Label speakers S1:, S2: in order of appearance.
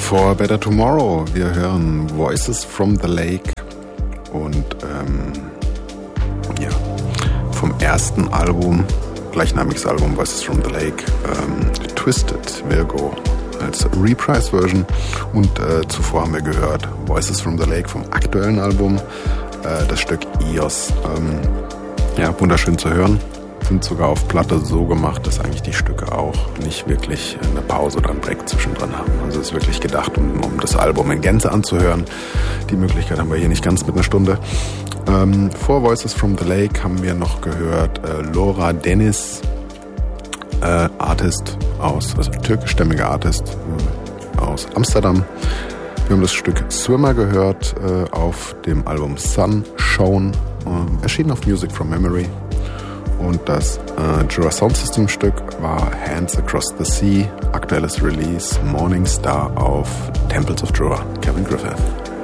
S1: For Better Tomorrow. Wir hören Voices from the Lake und vom ersten Album, gleichnamiges Album Voices from the Lake, Twisted Virgo als Reprise-Version und zuvor haben wir gehört Voices from the Lake vom aktuellen Album, das Stück Eos. Wunderschön zu hören. Sind sogar auf Platte so gemacht, dass eigentlich die Stücke auch nicht wirklich eine Pause oder einen Break zwischendrin haben. Also es ist wirklich gedacht, um das Album in Gänze anzuhören. Die Möglichkeit haben wir hier nicht ganz mit einer Stunde. Vor Voices from the Lake haben wir noch gehört Laura Deniz, türkischstämmige Artist aus Amsterdam. Wir haben das Stück Swimmer gehört auf dem Album Sun Shone, erschienen auf Music from Memory. Und das Jura Sound System Stück war Hands Across the Sea, aktuelles Release Morning Star auf Temples of Jura, Kevin Griffith.